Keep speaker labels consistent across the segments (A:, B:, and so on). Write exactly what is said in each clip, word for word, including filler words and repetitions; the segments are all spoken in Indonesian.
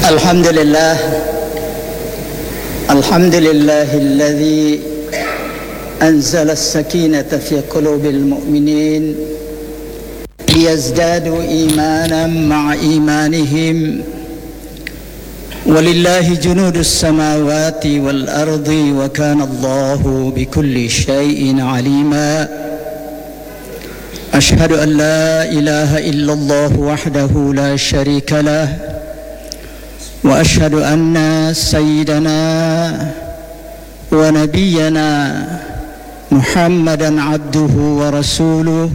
A: الحمد لله الحمد لله الذي أنزل السكينة في قلوب المؤمنين ليزدادوا إيمانا مع إيمانهم ولله جنود السماوات والأرض وكان الله بكل شيء عليما أشهد أن لا إله إلا الله وحده لا شريك له وأشهد أن سيدنا ونبينا محمدا عبده ورسوله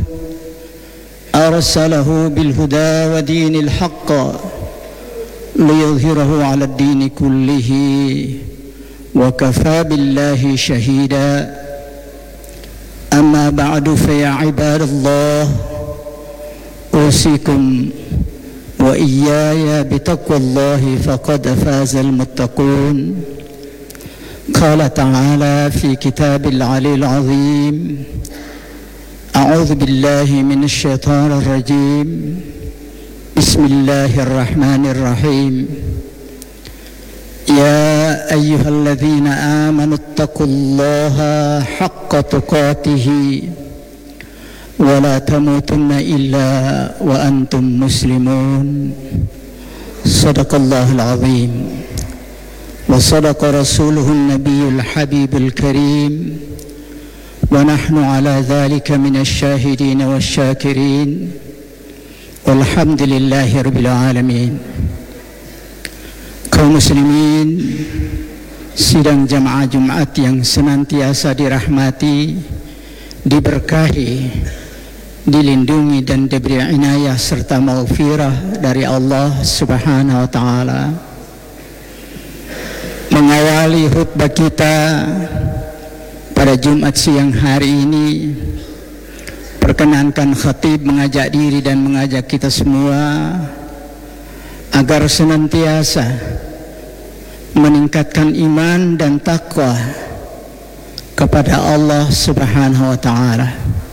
A: أرسله بالهدى ودين الحق ليظهره على الدين كله وكفى بالله شهيدا أما بعد فيا عباد الله أوصيكم وإياي بتقوى الله فقد فاز المتقون قال تعالى في كتاب العلي العظيم أعوذ بالله من الشيطان الرجيم بسم الله الرحمن الرحيم يا أيها الذين آمنوا اتقوا الله حق تقاته ولا تموتن إلا وأنتم مسلمون صدق الله العظيم وصدق رسوله النبي الحبيب الكريم ونحن على ذلك من الشاهدين والشاكرين والحمد لله رب العالمين. Kaum muslimin, sidang jamaah Jumat yang senantiasa dirahmati, diberkahi, dilindungi dan diberi inayah serta maghfirah dari Allah Subhanahu wa taala. Mengawali khutbah kita pada Jumat siang hari ini, perkenankan khatib mengajak diri dan mengajak kita semua agar senantiasa meningkatkan iman dan takwa kepada Allah Subhanahu wa taala.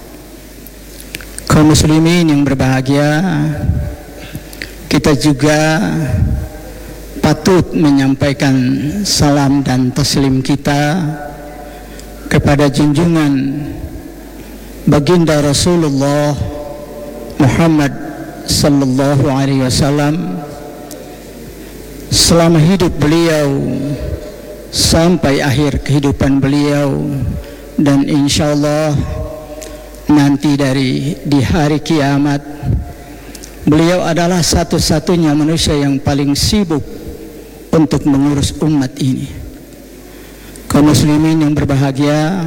A: Kaum muslimin yang berbahagia, kita juga patut menyampaikan salam dan taslim kita kepada junjungan baginda Rasulullah Muhammad sallallahu alaihi wasallam selama hidup beliau sampai akhir kehidupan beliau, dan insyaallah nanti dari di hari kiamat beliau adalah satu-satunya manusia yang paling sibuk untuk mengurus umat ini. Kaum muslimin yang berbahagia,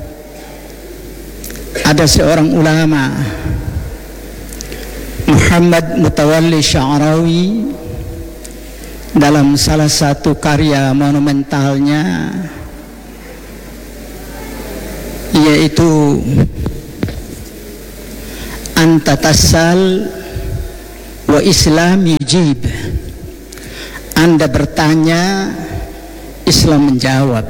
A: ada seorang ulama, Muhammad Mutawalli Sya'rawi, dalam salah satu karya monumentalnya yaitu Anta Tasal wa Islam Yujib, Anda bertanya, Islam menjawab.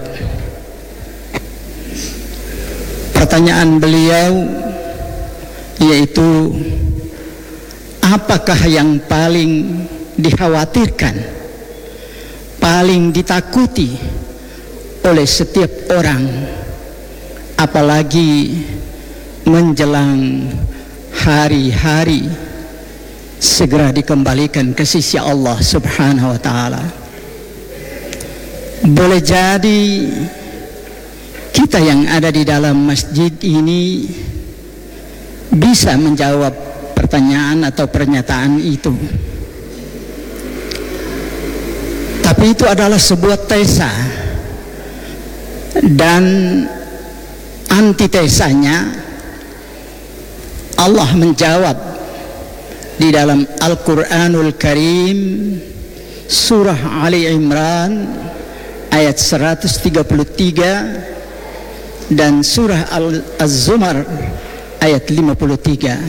A: Pertanyaan beliau yaitu, apakah yang paling dikhawatirkan, paling ditakuti oleh setiap orang, apalagi menjelang hari-hari segera dikembalikan ke sisi Allah Subhanahu wa taala? Boleh jadi kita yang ada di dalam masjid ini bisa menjawab pertanyaan atau pernyataan itu, tapi itu adalah sebuah tesa, dan antitesanya Allah menjawab di dalam Al-Quranul Karim, surah Ali Imran ayat seratus tiga puluh tiga dan surah Az-Zumar ayat lima puluh tiga.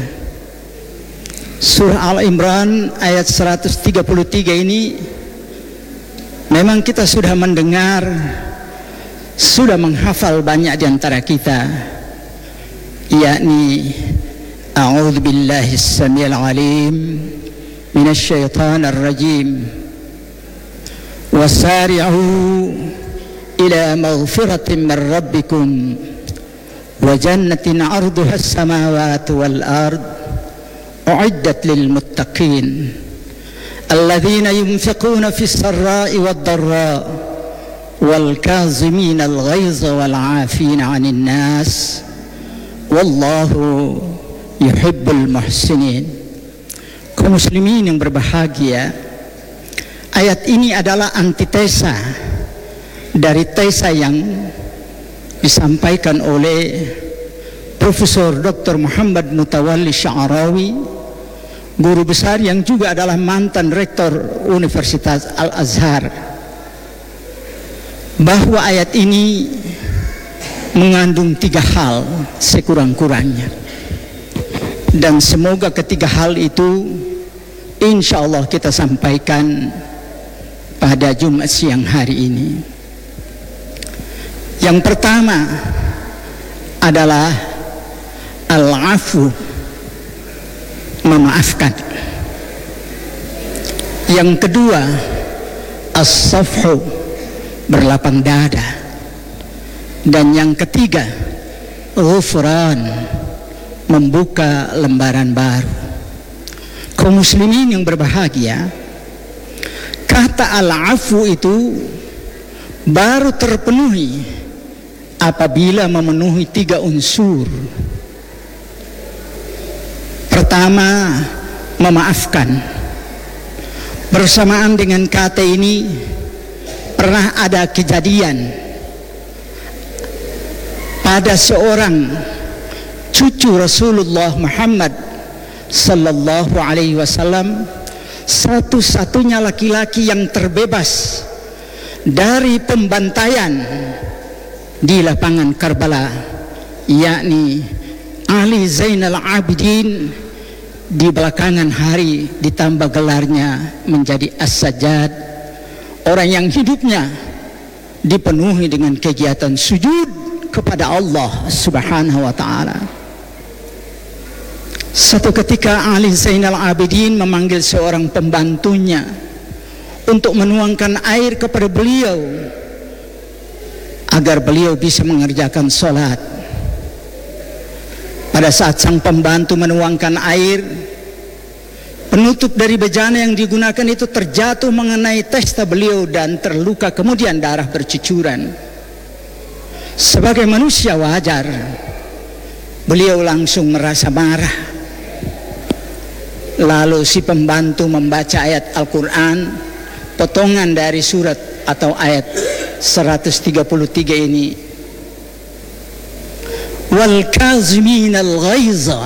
A: Surah Al-Imran ayat seratus tiga puluh tiga ini memang kita sudah mendengar, sudah menghafal banyak di antara kita, yakni A'udzu billahi as-sami'il 'alim minasy syaithanir rajim wasari'u ila maghfiratin min rabbikum wa jannatin 'arduha as-samawati wal ard u'iddat lil muttaqin alladzina yunfiquna fis sarra'i wad dharra wal kazimina al ghaiza wal 'afina 'anil nas wallahu yuhibbul muhsinin. Kaum muslimin yang berbahagia, ayat ini adalah antitesa dari tesa yang disampaikan oleh Profesor Doktor Muhammad Mutawalli Sya'rawi, guru besar yang juga adalah mantan rektor Universitas Al-Azhar, bahwa ayat ini mengandung tiga hal sekurang-kurangnya, dan semoga ketiga hal itu insya Allah kita sampaikan pada Jumat siang hari ini. Yang pertama adalah al-afu, memaafkan. Yang kedua as-safhu, berlapang dada. Dan yang ketiga ghufran, membuka lembaran baru. Kaum muslimin yang berbahagia, kata al-afu itu baru terpenuhi apabila memenuhi tiga unsur. Pertama, memaafkan. Bersamaan dengan kata ini pernah ada kejadian pada seorang cucu Rasulullah Muhammad sallallahu alaihi wasallam, satu-satunya laki-laki yang terbebas dari pembantaian di lapangan Karbala, yakni Ali Zainal Abidin. Di belakangan hari ditambah gelarnya menjadi As-Sajjad, orang yang hidupnya dipenuhi dengan kegiatan sujud kepada Allah Subhanahu wa ta'ala. Satu ketika Ali Zainal Abidin memanggil seorang pembantunya untuk menuangkan air kepada beliau agar beliau bisa mengerjakan sholat. Pada saat sang pembantu menuangkan air, penutup dari bejana yang digunakan itu terjatuh mengenai testa beliau dan terluka, kemudian darah bercucuran. Sebagai manusia wajar, beliau langsung merasa marah. Lalu si pembantu membaca ayat Al-Quran, potongan dari surat atau ayat seratus tiga puluh tiga ini, wal kaziminal ghaiza.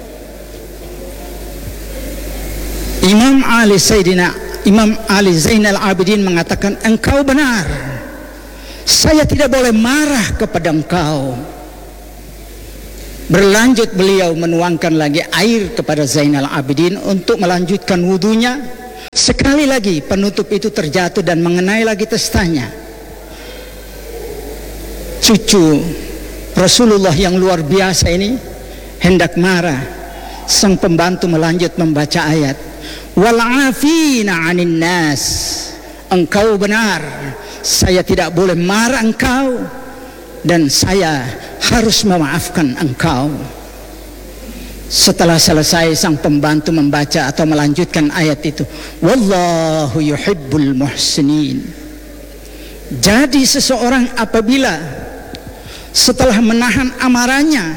A: Imam Ali Sayyidina Imam Ali Zainal Abidin mengatakan, engkau benar, saya tidak boleh marah kepada engkau. Berlanjut beliau menuangkan lagi air kepada Zainal Abidin untuk melanjutkan wudunya. Sekali lagi penutup itu terjatuh dan mengenai lagi testanya. Cucu Rasulullah yang luar biasa ini hendak marah. Sang pembantu melanjut membaca ayat, wal afina 'anil nas. Engkau benar, saya tidak boleh marah engkau dan saya harus memaafkan engkau. Setelah selesai, sang pembantu membaca atau melanjutkan ayat itu, wallahu yuhibbul muhsinin. Jadi seseorang apabila setelah menahan amarahnya,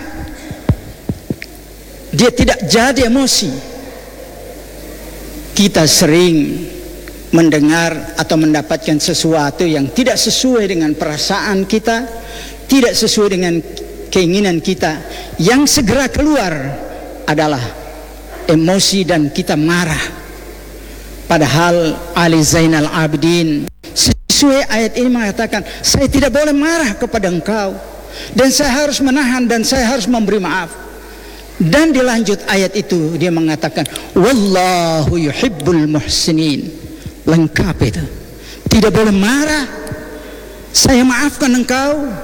A: dia tidak jadi emosi. Kita sering mendengar atau mendapatkan sesuatu yang tidak sesuai dengan perasaan kita, tidak sesuai dengan keinginan kita, yang segera keluar adalah emosi dan kita marah. Padahal Ali Zainal Abidin sesuai ayat ini mengatakan, saya tidak boleh marah kepada engkau dan saya harus menahan dan saya harus memberi maaf. Dan dilanjut ayat itu dia mengatakan, wallahu yuhibbul muhsinin. Lengkap itu. Tidak boleh marah, saya maafkan engkau,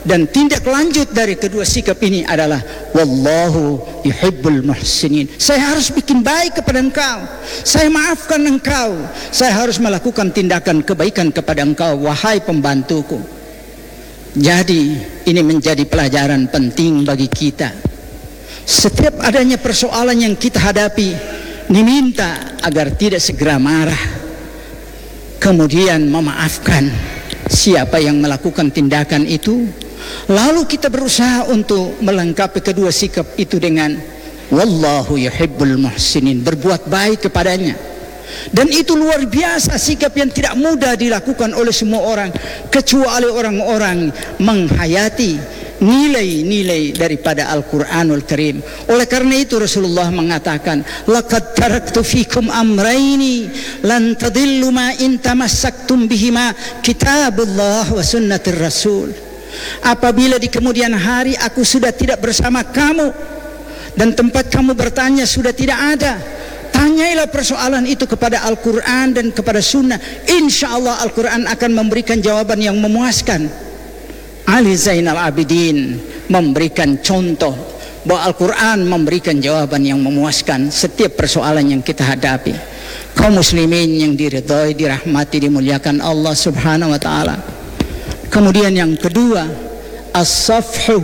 A: Dan tindak lanjut dari kedua sikap ini adalah wallahu yuhibbul muhsinin. Saya harus bikin baik kepada engkau, saya maafkan engkau, saya harus melakukan tindakan kebaikan kepada engkau, wahai pembantuku. Jadi ini menjadi pelajaran penting bagi kita. Setiap adanya persoalan yang kita hadapi, diminta agar tidak segera marah, kemudian memaafkan siapa yang melakukan tindakan itu. Lalu kita berusaha untuk melengkapi kedua sikap itu dengan wallahu yuhibbul muhsinin, berbuat baik kepadanya. Dan itu luar biasa, sikap yang tidak mudah dilakukan oleh semua orang, kecuali orang-orang menghayati nilai-nilai daripada Al-Quranul Karim. Oleh karena itu Rasulullah mengatakan, laqad taraktu fikum amraini lan tadillu ma in tamassaktum bihima, kitabullah wa sunnatir rasul. Apabila di kemudian hari aku sudah tidak bersama kamu dan tempat kamu bertanya sudah tidak ada, tanyailah persoalan itu kepada Al-Quran dan kepada sunnah. Insya Allah Al-Quran akan memberikan jawaban yang memuaskan. Ali Zainal Abidin memberikan contoh bahwa Al-Quran memberikan jawaban yang memuaskan setiap persoalan yang kita hadapi. Kaum muslimin yang diridhai, dirahmati, dimuliakan Allah subhanahu wa ta'ala. Kemudian yang kedua, as-safhu.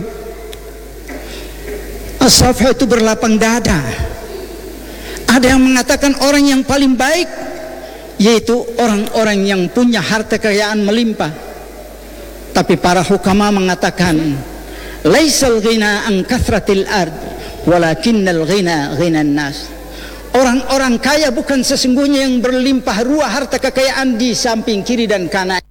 A: As-safhu itu berlapang dada. Ada yang mengatakan orang yang paling baik yaitu orang-orang yang punya harta kekayaan melimpah. Tapi para hukama mengatakan, laisal ghina an kathratil ard walakinnal ghina ghinan nas. Orang-orang kaya bukan sesungguhnya yang berlimpah ruah harta kekayaan di samping kiri dan kanan.